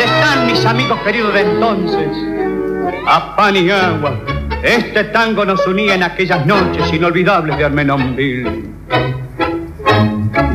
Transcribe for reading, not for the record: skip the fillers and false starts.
¿Dónde están mis amigos queridos de entonces? A pan y agua, este tango nos unía en aquellas noches inolvidables de Armenonville.